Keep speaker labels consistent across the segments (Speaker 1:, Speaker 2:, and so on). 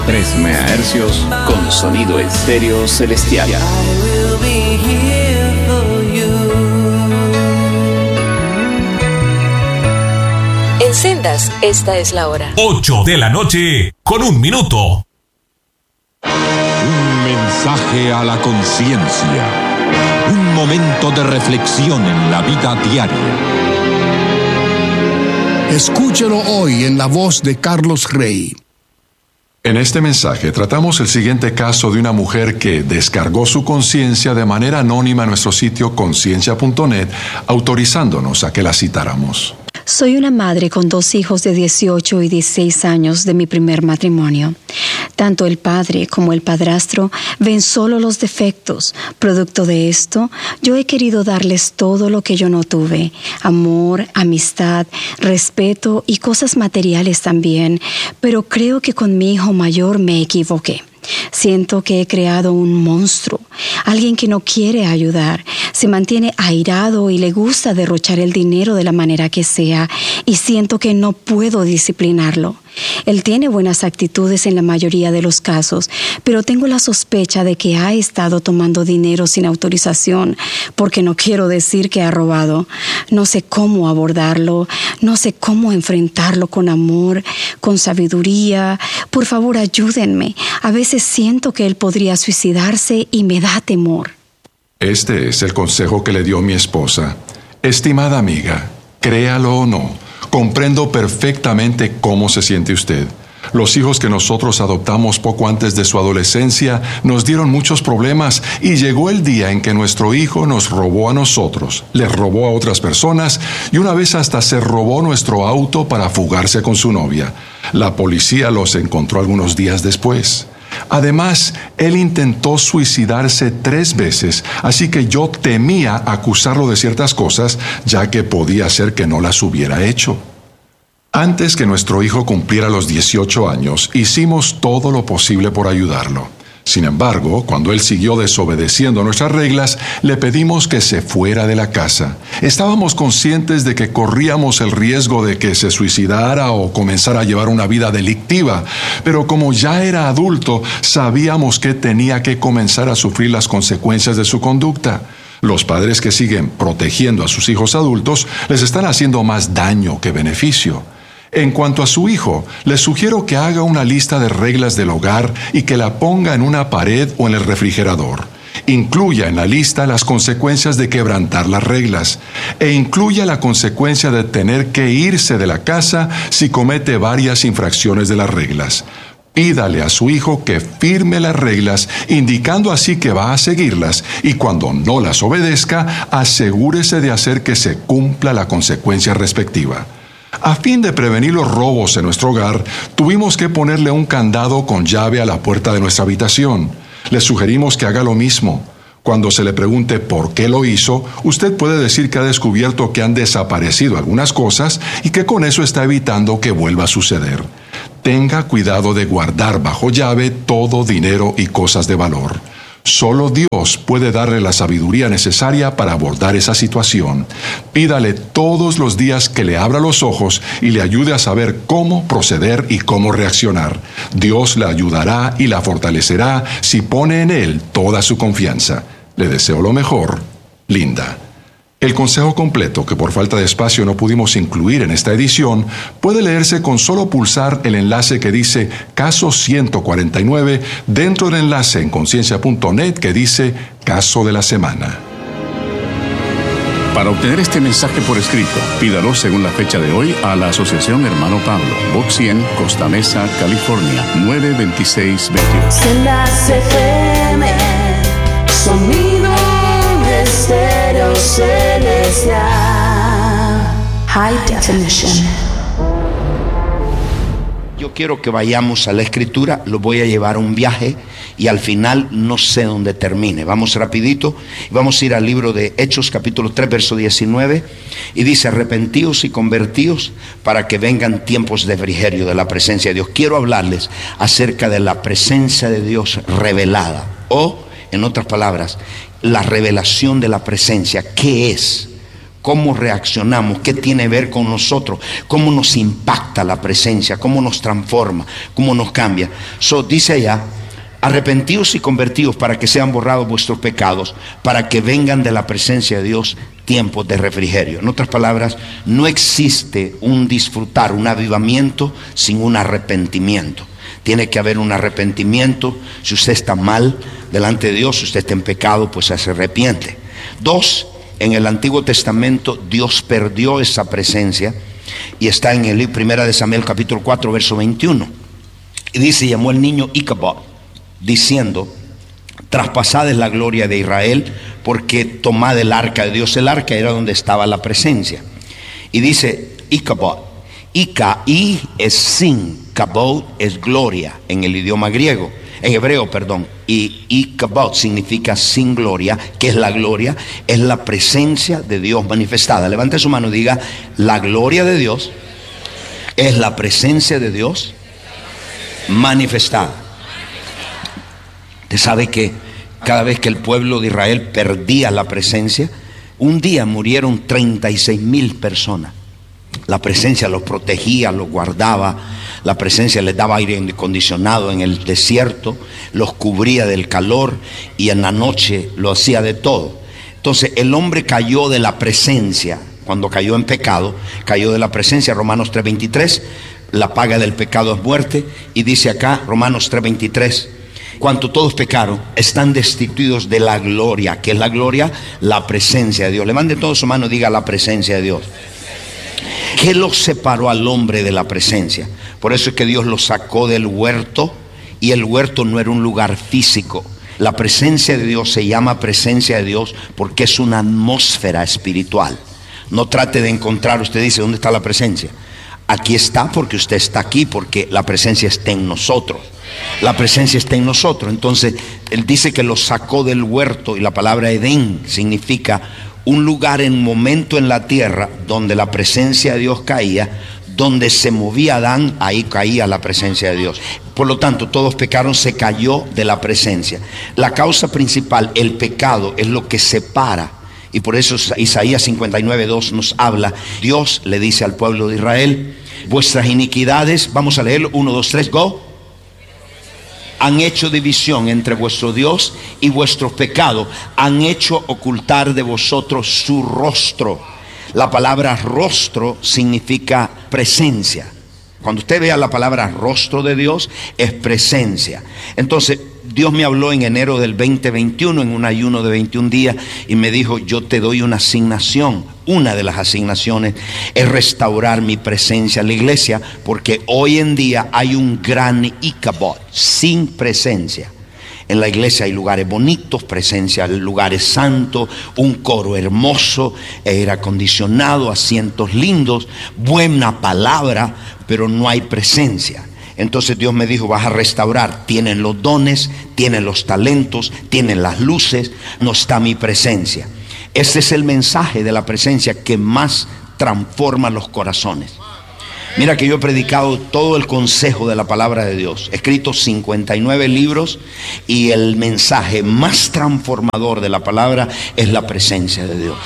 Speaker 1: 3 MHz con sonido estéreo celestial.
Speaker 2: En Sendas, esta es la hora.
Speaker 3: 8 de la noche, con 1 minuto.
Speaker 4: Un mensaje a la conciencia. Un momento de reflexión en la vida diaria.
Speaker 5: Escúchelo hoy en la voz de Carlos Rey.
Speaker 6: En este mensaje tratamos el siguiente caso de una mujer que descargó su conciencia de manera anónima en nuestro sitio conciencia.net, autorizándonos a que la citáramos.
Speaker 7: Soy una madre con 2 hijos de 18 y 16 años de mi primer matrimonio. Tanto el padre como el padrastro ven solo los defectos. Producto de esto, yo he querido darles todo lo que yo no tuve: amor, amistad, respeto y cosas materiales también. Pero creo que con mi hijo mayor me equivoqué. Siento que he creado un monstruo, alguien que no quiere ayudar, se mantiene airado y le gusta derrochar el dinero de la manera que sea, y siento que no puedo disciplinarlo. Él tiene buenas actitudes en la mayoría de los casos, pero tengo la sospecha de que ha estado tomando dinero sin autorización, porque no quiero decir que ha robado. No sé cómo abordarlo, no sé cómo enfrentarlo con amor, con sabiduría. Por favor, ayúdenme. A veces siento que él podría suicidarse y me da temor.
Speaker 6: Este es el consejo que le dio mi esposa. Estimada amiga, créalo o no, comprendo perfectamente cómo se siente usted. Los hijos que nosotros adoptamos poco antes de su adolescencia nos dieron muchos problemas, y llegó el día en que nuestro hijo nos robó a nosotros, les robó a otras personas y una vez hasta se robó nuestro auto para fugarse con su novia. La policía los encontró algunos días después. Además, él intentó suicidarse 3 veces, así que yo temía acusarlo de ciertas cosas, ya que podía ser que no las hubiera hecho. Antes que nuestro hijo cumpliera los 18 años, hicimos todo lo posible por ayudarlo. Sin embargo, cuando él siguió desobedeciendo nuestras reglas, le pedimos que se fuera de la casa. Estábamos conscientes de que corríamos el riesgo de que se suicidara o comenzara a llevar una vida delictiva, pero como ya era adulto, sabíamos que tenía que comenzar a sufrir las consecuencias de su conducta. Los padres que siguen protegiendo a sus hijos adultos les están haciendo más daño que beneficio. En cuanto a su hijo, le sugiero que haga una lista de reglas del hogar y que la ponga en una pared o en el refrigerador. Incluya en la lista las consecuencias de quebrantar las reglas, e incluya la consecuencia de tener que irse de la casa si comete varias infracciones de las reglas. Pídale a su hijo que firme las reglas, indicando así que va a seguirlas, y cuando no las obedezca, asegúrese de hacer que se cumpla la consecuencia respectiva. A fin de prevenir los robos en nuestro hogar, tuvimos que ponerle un candado con llave a la puerta de nuestra habitación. Le sugerimos que haga lo mismo. Cuando se le pregunte por qué lo hizo, usted puede decir que ha descubierto que han desaparecido algunas cosas y que con eso está evitando que vuelva a suceder. Tenga cuidado de guardar bajo llave todo dinero y cosas de valor. Solo Dios puede darle la sabiduría necesaria para abordar esa situación. Pídale todos los días que le abra los ojos y le ayude a saber cómo proceder y cómo reaccionar. Dios la ayudará y la fortalecerá si pone en Él toda su confianza. Le deseo lo mejor, Linda. El consejo completo, que por falta de espacio no pudimos incluir en esta edición, puede leerse con solo pulsar el enlace que dice Caso 149 dentro del enlace en conciencia.net que dice Caso de la Semana.
Speaker 1: Para obtener este mensaje por escrito, pídalo según la fecha de hoy a la Asociación Hermano Pablo, Box 100, Costa Mesa, California, 92622.
Speaker 8: Sendas FM, sonido estéreo celestial, high definition.
Speaker 9: Yo quiero que vayamos a la Escritura, lo voy a llevar a un viaje y al final no sé dónde termine. Vamos rapidito, vamos a ir al libro de Hechos capítulo 3 verso 19 y dice: arrepentíos y convertíos para que vengan tiempos de refrigerio de la presencia de Dios. Quiero hablarles acerca de la presencia de Dios revelada, o en otras palabras, la revelación de la presencia. ¿Qué es? cómo reaccionamos, qué tiene que ver con nosotros, cómo nos impacta la presencia, cómo nos transforma, cómo nos cambia. Dice allá: arrepentíos y convertíos para que sean borrados vuestros pecados, para que vengan de la presencia de Dios tiempos de refrigerio. En otras palabras, no existe un disfrutar, un avivamiento sin un arrepentimiento. Tiene que haber un arrepentimiento. Si usted está mal delante de Dios, si usted está en pecado, pues se arrepiente. 2, en el Antiguo Testamento Dios perdió esa presencia, y está en el libro 1 de Samuel capítulo 4 verso 21. Y dice: llamó el niño Icabod, diciendo: traspasad es la gloria de Israel, porque tomad el arca de Dios. El arca era donde estaba la presencia. Y dice Icabod, I es sin, Kabod es gloria en el idioma griego, en hebreo, perdón. Y Icabod significa sin gloria. ¿Qué es la gloria? Es la presencia de Dios manifestada. Levante su mano y diga: la gloria de Dios es la presencia de Dios manifestada. Usted sabe que cada vez que el pueblo de Israel perdía la presencia, un día murieron 36,000 personas. La presencia los protegía, los guardaba. La presencia les daba aire acondicionado en el desierto, los cubría del calor, y en la noche lo hacía de todo. Entonces el hombre cayó de la presencia. Cuando cayó en pecado, cayó de la presencia. Romanos 3:23, la paga del pecado es muerte. Y dice acá, Romanos 3:23, cuanto todos pecaron, están destituidos de la gloria. ¿Qué es la gloria? La presencia de Dios. Levanten todos su mano y diga: la presencia de Dios. ¿Qué los separó al hombre de la presencia? Por eso es que Dios los sacó del huerto, y el huerto no era un lugar físico. La presencia de Dios se llama presencia de Dios porque es una atmósfera espiritual. No trate de encontrar, usted dice: ¿dónde está la presencia? Aquí está, porque usted está aquí, porque la presencia está en nosotros. La presencia está en nosotros. Entonces él dice que los sacó del huerto, y la palabra Edén significa un lugar, en momento en la tierra donde la presencia de Dios caía. Donde se movía Adán, ahí caía la presencia de Dios. Por lo tanto, todos pecaron, se cayó de la presencia. La causa principal, el pecado, es lo que separa. Y por eso Isaías 59:2 nos habla. Dios le dice al pueblo de Israel: vuestras iniquidades, vamos a leerlo, 1, 2, 3, go, han hecho división entre vuestro Dios y vuestros pecados, han hecho ocultar de vosotros su rostro. La palabra rostro significa presencia. Cuando usted vea la palabra rostro de Dios, es presencia. Entonces Dios me habló en enero del 2021 en un ayuno de 21 días y me dijo: yo te doy una asignación. Una de las asignaciones es restaurar mi presencia en la iglesia, porque hoy en día hay un gran Icabod, sin presencia. En la iglesia hay lugares bonitos, presencia, lugares santos, un coro hermoso, aire acondicionado, asientos lindos, buena palabra, pero no hay presencia. Entonces Dios me dijo: vas a restaurar. Tienen los dones, tienen los talentos, tienen las luces, no está mi presencia. Ese es el mensaje de la presencia que más transforma los corazones. Mira que yo he predicado todo el consejo de la palabra de Dios, he escrito 59 libros, y el mensaje más transformador de la palabra es la presencia de Dios.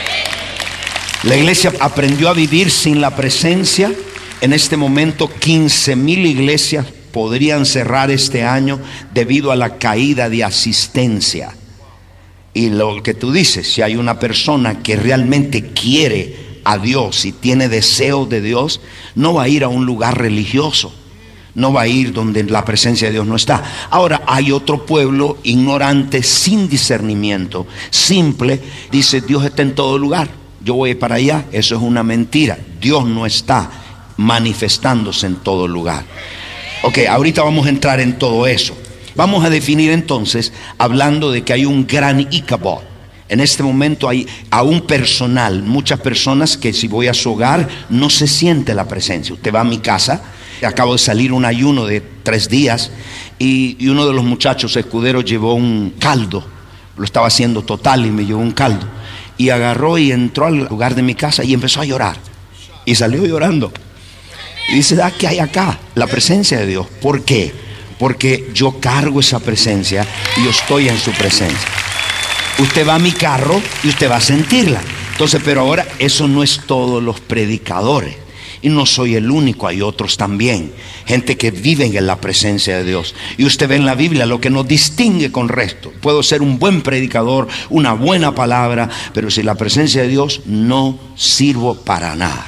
Speaker 9: La iglesia aprendió a vivir sin la presencia. En este momento 15,000 iglesias podrían cerrar este año debido a la caída de asistencia. Y lo que tú dices, si hay una persona que realmente quiere a Dios y tiene deseo de Dios, no va a ir a un lugar religioso, no va a ir donde la presencia de Dios no está. Ahora hay otro pueblo ignorante, sin discernimiento, simple, dice: Dios está en todo lugar, yo voy para allá. Eso es una mentira. Dios no está manifestándose en todo lugar. Ok, ahorita vamos a entrar en todo eso. Vamos a definir entonces, hablando de que hay un gran Icabod. En este momento hay aún personal, muchas personas que si voy a su hogar no se siente la presencia. Usted va a mi casa, acabo de salir un ayuno de 3 días y uno de los muchachos escuderos llevó un caldo, lo estaba haciendo total y me llevó un caldo. Y agarró y entró al lugar de mi casa y empezó a llorar. Y salió llorando. Y dice: ¿qué hay acá? La presencia de Dios. ¿Por qué? Porque yo cargo esa presencia y yo estoy en su presencia. Usted va a mi carro y usted va a sentirla. Entonces, pero ahora eso no es todos los predicadores. Y no soy el único, hay otros también. Gente que viven en la presencia de Dios. Y usted ve en la Biblia lo que nos distingue con resto. Puedo ser un buen predicador, una buena palabra, pero sin la presencia de Dios no sirvo para nada.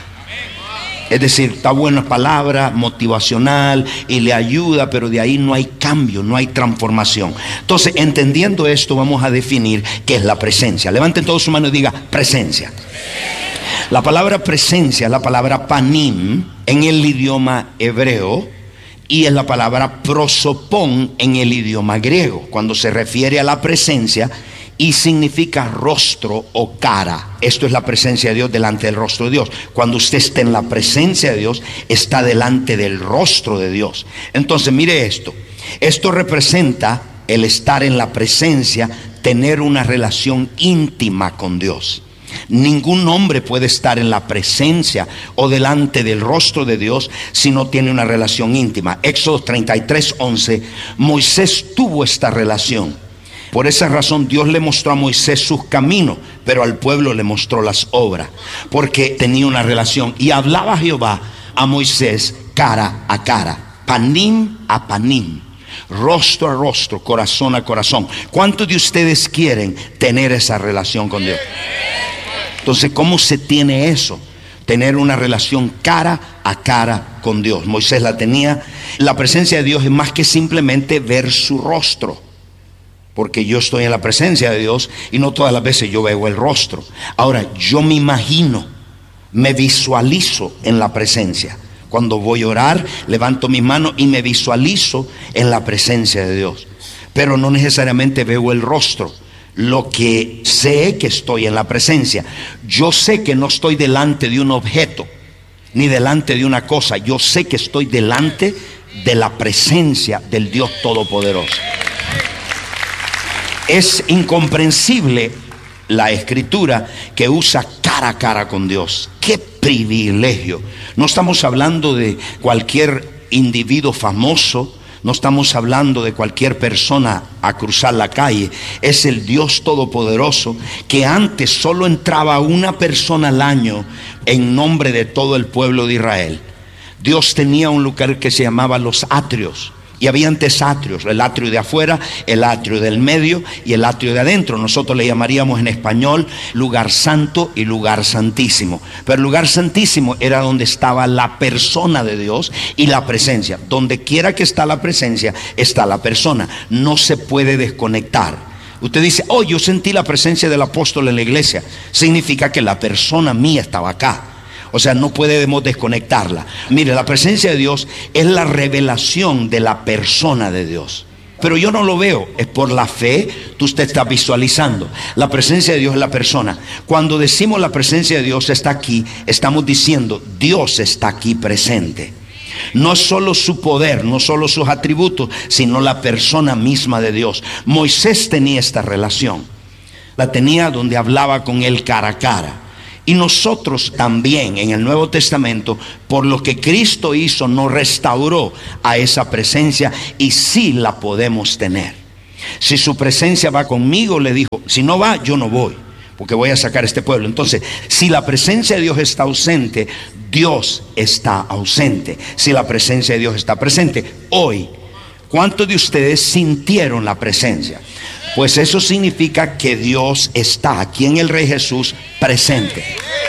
Speaker 9: Es decir, está buena palabra, motivacional y le ayuda, pero de ahí no hay cambio, no hay transformación. Entonces, entendiendo esto, vamos a definir qué es la presencia. Levanten todos su mano y diga presencia. La palabra presencia es la palabra panim en el idioma hebreo y es la palabra prosopón en el idioma griego, cuando se refiere a la presencia y significa rostro o cara. Esto es la presencia de Dios delante del rostro de Dios. Cuando usted está en la presencia de Dios, está delante del rostro de Dios. Entonces mire esto. Esto representa el estar en la presencia, tener una relación íntima con Dios. Ningún hombre puede estar en la presencia o delante del rostro de Dios si no tiene una relación íntima. Éxodo 33:11, Moisés tuvo esta relación. Por esa razón Dios le mostró a Moisés sus caminos, pero al pueblo le mostró las obras, porque tenía una relación. Y hablaba Jehová a Moisés cara a cara, panim a panim, rostro a rostro, corazón a corazón. ¿Cuántos de ustedes quieren tener esa relación con Dios? Entonces, ¿cómo se tiene eso? Tener una relación cara a cara con Dios. Moisés la tenía. La presencia de Dios es más que simplemente ver su rostro, porque yo estoy en la presencia de Dios y no todas las veces yo veo el rostro. Ahora, yo me imagino, me visualizo en la presencia. Cuando voy a orar, levanto mis manos y me visualizo en la presencia de Dios, pero no necesariamente veo el rostro. Lo que sé que estoy en la presencia. Yo sé que no estoy delante de un objeto ni delante de una cosa. Yo sé que estoy delante de la presencia del Dios Todopoderoso. Es incomprensible la escritura que usa cara a cara con Dios. ¡Qué privilegio! No estamos hablando de cualquier individuo famoso. No estamos hablando de cualquier persona a cruzar la calle. Es el Dios Todopoderoso que antes solo entraba una persona al año en nombre de todo el pueblo de Israel. Dios tenía un lugar que se llamaba los atrios. Y había tres atrios, el atrio de afuera, el atrio del medio y el atrio de adentro. Nosotros le llamaríamos en español lugar santo y lugar santísimo. Pero el lugar santísimo era donde estaba la persona de Dios y la presencia. Donde quiera que está la presencia, está la persona. No se puede desconectar. Usted dice, oh, yo sentí la presencia del apóstol en la iglesia. Significa que la persona mía estaba acá. O sea, no podemos desconectarla. Mire, la presencia de Dios es la revelación de la persona de Dios. Pero yo no lo veo, es por la fe. Tú usted está visualizando. La presencia de Dios es la persona. Cuando decimos la presencia de Dios está aquí, estamos diciendo Dios está aquí presente. No solo su poder, no solo sus atributos, sino la persona misma de Dios. Moisés tenía esta relación. La tenía donde hablaba con él cara a cara. Y nosotros también en el Nuevo Testamento, por lo que Cristo hizo, nos restauró a esa presencia y sí la podemos tener. Si su presencia va conmigo, le dijo, si no va, yo no voy, porque voy a sacar a este pueblo. Entonces, si la presencia de Dios está ausente, Dios está ausente. Si la presencia de Dios está presente, hoy, ¿cuántos de ustedes sintieron la presencia? Pues eso significa que Dios está aquí en el Rey Jesús presente.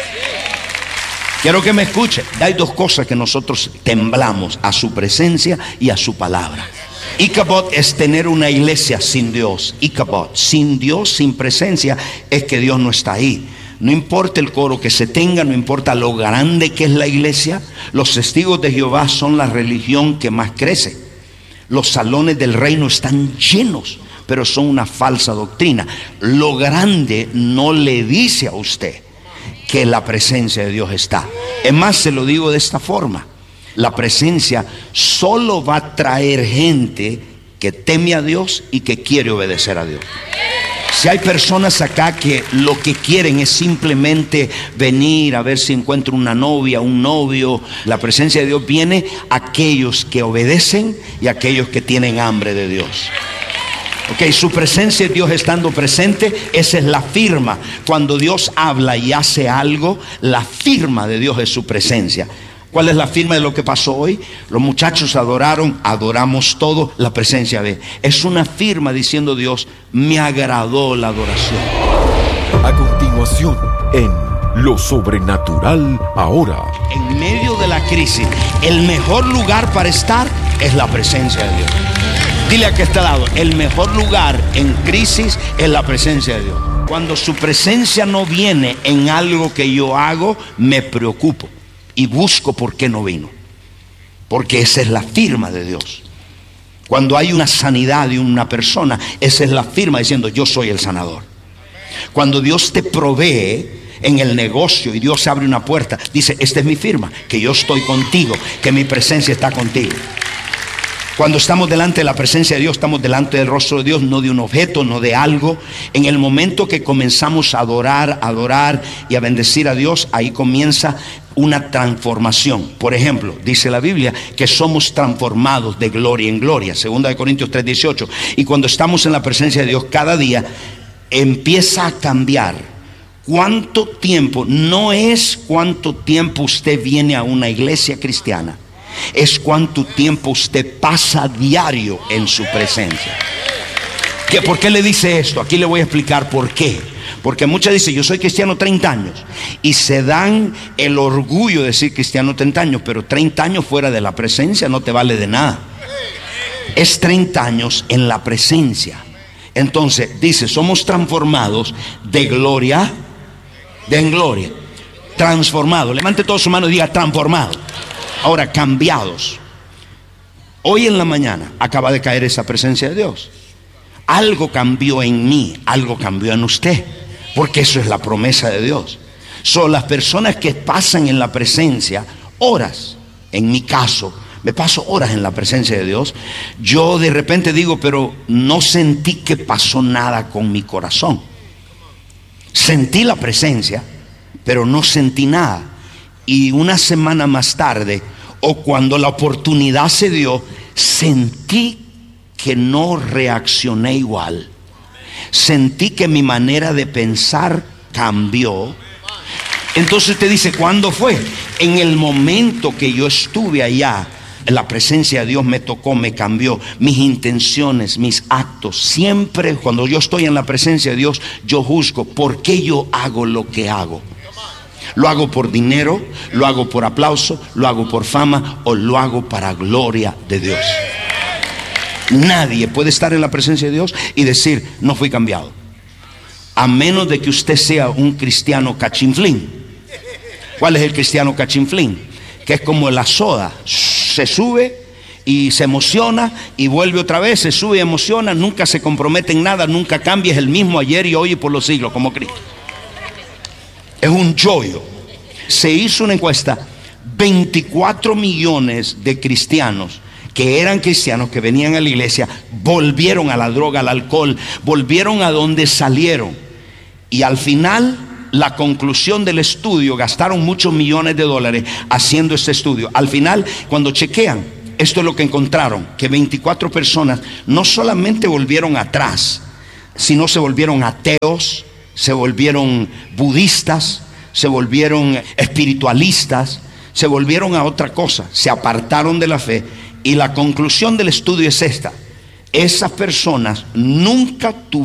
Speaker 9: Quiero que me escuche. Hay dos cosas que nosotros temblamos: a su presencia y a su palabra. Icabod es tener una iglesia sin Dios. Icabod, sin Dios, sin presencia, es que Dios no está ahí. No importa el coro que se tenga, no importa lo grande que es la iglesia. Los testigos de Jehová son la religión que más crece. Los salones del reino están llenos, pero son una falsa doctrina. Lo grande no le dice a usted que la presencia de Dios está. Es más, se lo digo de esta forma: la presencia solo va a traer gente que teme a Dios y que quiere obedecer a Dios. Si hay personas acá que lo que quieren es simplemente venir a ver si encuentro una novia, un novio, la presencia de Dios viene a aquellos que obedecen y a aquellos que tienen hambre de Dios. Ok, su presencia es Dios estando presente. Esa es la firma. Cuando Dios habla y hace algo, la firma de Dios es su presencia. ¿Cuál es la firma de lo que pasó hoy? Los muchachos adoraron, adoramos todo, la presencia de Él. Es una firma diciendo Dios, me agradó la adoración.
Speaker 4: A continuación, en Lo Sobrenatural Ahora.
Speaker 9: En medio de la crisis, el mejor lugar para estar es la presencia de Dios. Dile a que está al lado, el mejor lugar en crisis es la presencia de Dios. Cuando su presencia no viene en algo que yo hago, me preocupo y busco por qué no vino. Porque esa es la firma de Dios. Cuando hay una sanidad de una persona, esa es la firma diciendo yo soy el sanador. Cuando Dios te provee en el negocio y Dios abre una puerta, dice esta es mi firma, que yo estoy contigo, que mi presencia está contigo. Cuando estamos delante de la presencia de Dios, estamos delante del rostro de Dios, no de un objeto, no de algo. En el momento que comenzamos a adorar y a bendecir a Dios, ahí comienza una transformación. Por ejemplo, dice la Biblia que somos transformados de gloria en gloria, 2 Corintios 3:18. Y cuando estamos en la presencia de Dios, cada día empieza a cambiar. ¿Cuánto tiempo? No es cuánto tiempo usted viene a una iglesia cristiana, es cuánto tiempo usted pasa diario en su presencia. ¿Por qué le dice esto? Aquí le voy a explicar por qué. Porque muchas dicen, yo soy cristiano 30 años. Y se dan el orgullo de decir cristiano 30 años. Pero 30 años fuera de la presencia no te vale de nada. Es 30 años en la presencia. Entonces dice, somos transformados de gloria en gloria. Transformados. Levante toda su mano y diga transformados. Ahora, cambiados. Hoy en la mañana acaba de caer esa presencia de Dios. Algo cambió en mí, algo cambió en usted, porque eso es la promesa de Dios. Son las personas que pasan en la presencia horas. En mi caso, me paso horas en la presencia de Dios. Yo de repente digo, pero no sentí que pasó nada con mi corazón. Sentí la presencia, pero no sentí nada. Y una semana más tarde, o cuando la oportunidad se dio, sentí que no reaccioné igual. Sentí que mi manera de pensar cambió. Entonces te dice, ¿cuándo fue? En el momento que yo estuve allá, la presencia de Dios me tocó, me cambió. Mis intenciones, mis actos. Siempre cuando yo estoy en la presencia de Dios, yo juzgo por qué yo hago lo que hago. Lo hago por dinero, lo hago por aplauso, lo hago por fama o lo hago para gloria de Dios. Nadie puede estar en la presencia de Dios y decir, no fui cambiado. A menos de que usted sea un cristiano cachinflín. ¿Cuál es el cristiano cachinflín? Que es como la soda. Se sube y se emociona y vuelve otra vez, se sube y emociona, nunca se compromete en nada, nunca cambia, es el mismo ayer y hoy y por los siglos, como Cristo. Es un yoyo. Se hizo una encuesta, 24 millones de cristianos que eran cristianos, que venían a la iglesia, volvieron a la droga, al alcohol, volvieron a donde salieron. Y al final, la conclusión del estudio, gastaron muchos millones de dólares haciendo este estudio. Al final, cuando chequean, esto es lo que encontraron, que 24 personas no solamente volvieron atrás, sino se volvieron ateos, se volvieron budistas, se volvieron espiritualistas, se volvieron a otra cosa, se apartaron de la fe. Y la conclusión del estudio es esta: esas personas nunca tuvieron